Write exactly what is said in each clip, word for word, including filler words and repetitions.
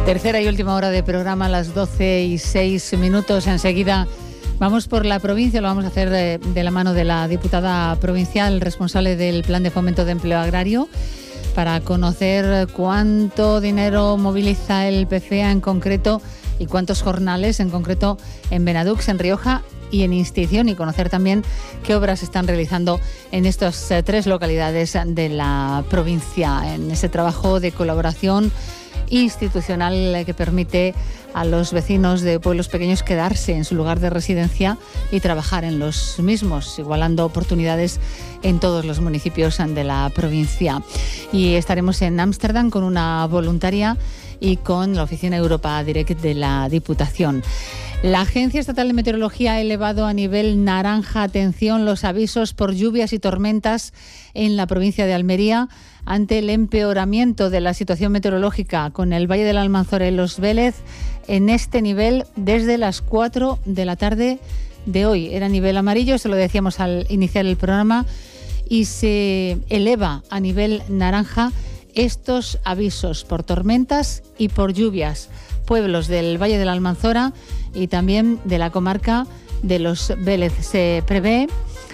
Tercera y última hora de programa, a las doce y seis minutos. Enseguida vamos por la provincia, lo vamos a hacer de, de la mano de la diputada provincial responsable del Plan de Fomento de Empleo Agrario, para conocer cuánto dinero moviliza el P F E A en concreto y cuántos jornales en concreto en Benadux, en Rioja y en Instición, y conocer también qué obras se están realizando en estas eh, tres localidades de la provincia, en ese trabajo de colaboración institucional que permite a los vecinos de pueblos pequeños quedarse en su lugar de residencia y trabajar en los mismos, igualando oportunidades en todos los municipios de la provincia. Y estaremos en Ámsterdam con una voluntaria y con la Oficina Europa Direct de la Diputación. La Agencia Estatal de Meteorología ha elevado a nivel naranja, atención, los avisos por lluvias y tormentas en la provincia de Almería ante el empeoramiento de la situación meteorológica, con el Valle del Almanzora y Los Vélez en este nivel desde las cuatro de la tarde de hoy. Era nivel amarillo, se lo decíamos al iniciar el programa, y se eleva a nivel naranja estos avisos por tormentas y por lluvias. Pueblos del Valle del Almanzora y también de la comarca de Los Vélez. Se prevé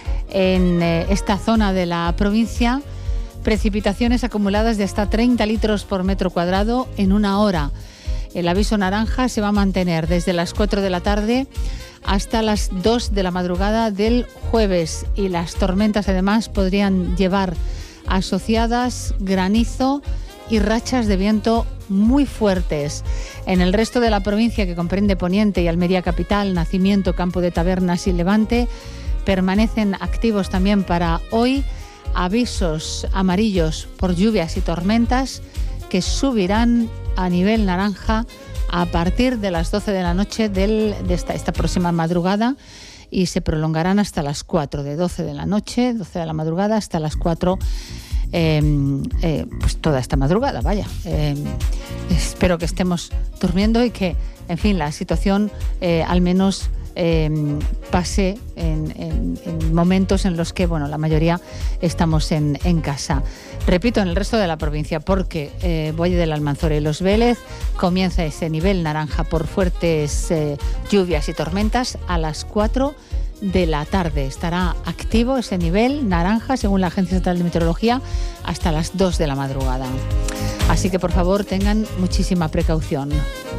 en esta zona de la provincia precipitaciones acumuladas de hasta treinta litros por metro cuadrado en una hora. El aviso naranja se va a mantener desde las cuatro de la tarde hasta las dos de la madrugada del jueves, y las tormentas además podrían llevar asociadas granizo y rachas de viento muy fuertes. En el resto de la provincia, que comprende Poniente y Almería Capital, Nacimiento, Campo de Tabernas y Levante, permanecen activos también para hoy avisos amarillos por lluvias y tormentas, que subirán a nivel naranja a partir de las doce de la noche del, de esta, esta próxima madrugada, y se prolongarán hasta las cuatro, de doce de la noche, doce de la madrugada, hasta las cuatro, eh, eh, pues toda esta madrugada, vaya. Eh, espero que estemos durmiendo y que, en fin, la situación eh, al menos eh, pase en, en, en momentos en los que, bueno, la mayoría estamos en, en casa. Repito, en el resto de la provincia, porque eh, Valle del Almanzora y Los Vélez comienza ese nivel naranja por fuertes eh, lluvias y tormentas a las cuatro de la tarde. Estará activo ese nivel naranja, según la Agencia Estatal de Meteorología, hasta las dos de la madrugada. Así que, por favor, tengan muchísima precaución.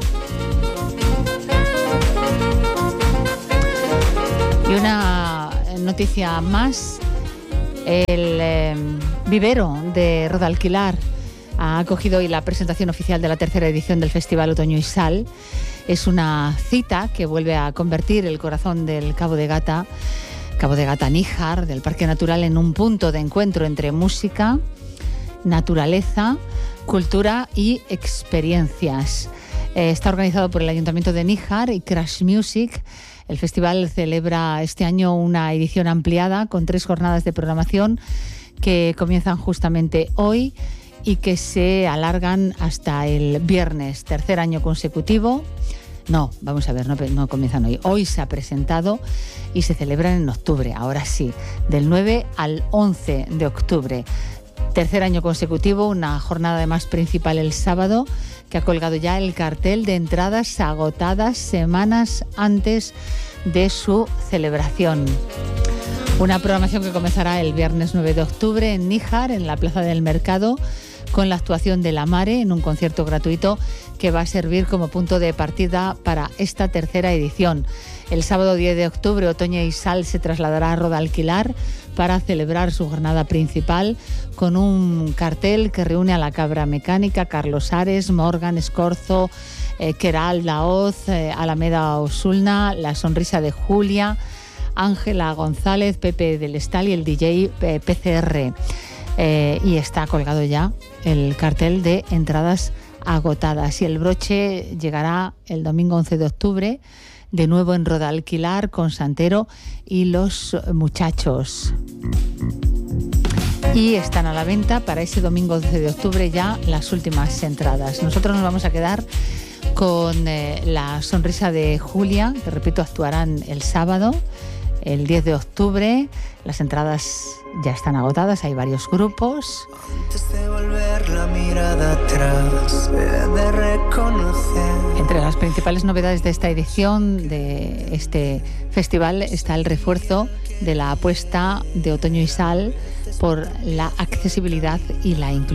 Y una noticia más. El eh, vivero de Rodalquilar ha acogido hoy la presentación oficial de la tercera edición del Festival Otoño y Sal. Es una cita que vuelve a convertir el corazón del Cabo de Gata, Cabo de Gata-Níjar, del Parque Natural, en un punto de encuentro entre música, naturaleza, cultura y experiencias. Eh, está organizado por el Ayuntamiento de Níjar y Crash Music. El festival celebra este año una edición ampliada con tres jornadas de programación que comienzan justamente hoy y que se alargan hasta el viernes, tercer año consecutivo. No, vamos a ver, no, no comienzan hoy. Hoy se ha presentado y se celebran en octubre, ahora sí, del nueve al once de octubre. Tercer año consecutivo, una jornada además principal el sábado, que ha colgado ya el cartel de entradas agotadas semanas antes de su celebración. Una programación que comenzará el viernes nueve de octubre en Níjar, en la Plaza del Mercado, con la actuación de La Mare en un concierto gratuito que va a servir como punto de partida para esta tercera edición. El sábado diez de octubre, Otoño y Sal se trasladará a Rodalquilar para celebrar su jornada principal con un cartel que reúne a La Cabra Mecánica, Carlos Ares, Morgan, Escorzo, eh, Queral, Laoz, eh, Alameda Osulna, La Sonrisa de Julia, Ángela González, Pepe del Estal y el D J eh, P C R. Eh, y está colgado ya el cartel de entradas agotadas. Y el broche llegará el domingo once de octubre, de nuevo en Rodalquilar, con Santero y Los Muchachos. Y están a la venta para ese domingo once de octubre ya las últimas entradas. Nosotros nos vamos a quedar con eh, La Sonrisa de Julia, que repito, actuarán el sábado, el diez de octubre. Las entradas ya están agotadas, hay varios grupos. Antes de volver la mirada atrás, he de conocer. Entre las principales novedades de esta edición de este festival está el refuerzo de la apuesta de Otoño y Sal por la accesibilidad y la inclusión.